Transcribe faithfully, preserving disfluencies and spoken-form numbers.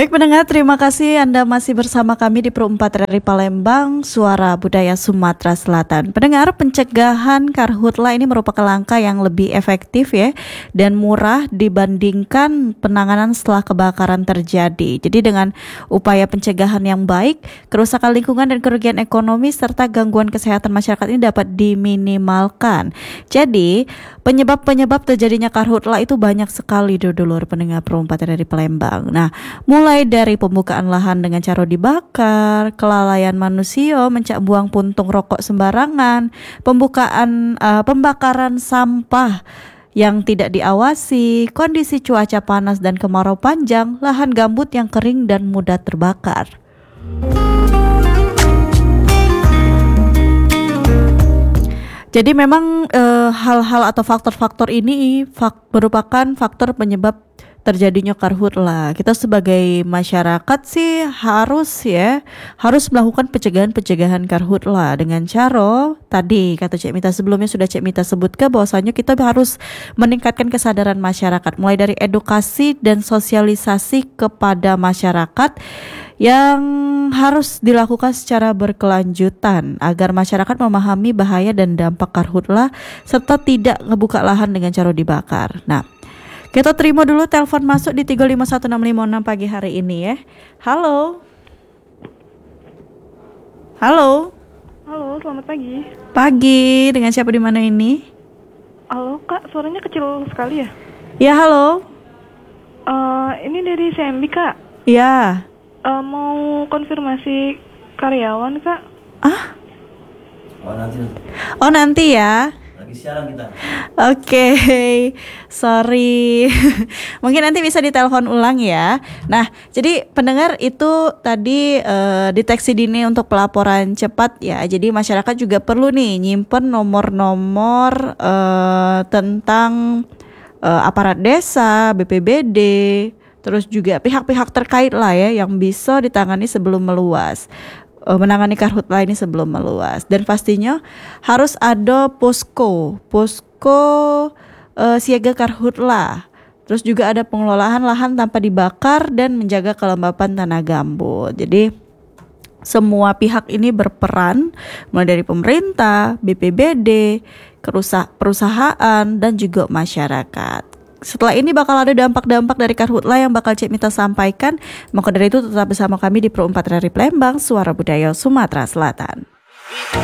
Baik pendengar, terima kasih Anda masih bersama kami di Pro empat R R I Palembang, Suara Budaya Sumatera Selatan. Pendengar, pencegahan karhutla ini merupakan langkah yang lebih efektif ya dan murah dibandingkan penanganan setelah kebakaran terjadi. Jadi dengan upaya pencegahan yang baik, kerusakan lingkungan dan kerugian ekonomi serta gangguan kesehatan masyarakat ini dapat diminimalkan. Jadi penyebab-penyebab terjadinya karhutla itu banyak sekali dulur pendengar Pro empat R R I Palembang. Nah, mulai dari pembukaan lahan dengan cara dibakar, kelalaian manusia mencak buang puntung rokok sembarangan, pembukaan uh, pembakaran sampah yang tidak diawasi, kondisi cuaca panas dan kemarau panjang, lahan gambut yang kering dan mudah terbakar. Jadi memang uh, hal-hal atau faktor-faktor ini fak- merupakan faktor penyebab terjadinya karhutla. Kita sebagai masyarakat sih harus ya harus melakukan pencegahan-pencegahan karhutla dengan cara tadi kata Cik Mita sebelumnya sudah Cik Mita sebutkan bahwasanya kita harus meningkatkan kesadaran masyarakat mulai dari edukasi dan sosialisasi kepada masyarakat yang harus dilakukan secara berkelanjutan agar masyarakat memahami bahaya dan dampak karhutla serta tidak ngebuka lahan dengan cara dibakar. Nah, kita terima dulu telepon masuk di tiga lima satu enam lima enam pagi hari ini ya. Halo. Halo. Halo, selamat pagi. Pagi, dengan siapa di mana ini? Halo Kak, suaranya kecil sekali ya? Ya, halo. Uh, ini dari C M B Kak. Ya. Uh, mau konfirmasi karyawan Kak. Ah? Oh nanti. Oh nanti ya. Lagi siaran kita. Oke, okay. Sorry. Mungkin nanti bisa ditelepon ulang ya. Nah, jadi pendengar itu tadi uh, deteksi dini untuk pelaporan cepat ya. Jadi masyarakat juga perlu nih nyimpen nomor-nomor uh, tentang uh, aparat desa, B P B D, terus juga pihak-pihak terkait lah ya yang bisa ditangani sebelum meluas. Menangani karhutla ini sebelum meluas dan pastinya harus ada posko posko uh, siaga karhutla, terus juga ada pengelolaan lahan tanpa dibakar dan menjaga kelembapan tanah gambut. Jadi semua pihak ini berperan mulai dari pemerintah, B P B D, perusahaan dan juga masyarakat. Setelah ini bakal ada dampak-dampak dari karhutla yang bakal Cik Mita sampaikan. Maka dari itu tetap bersama kami di Pro empat R R I Palembang, Suara Budaya Sumatera Selatan.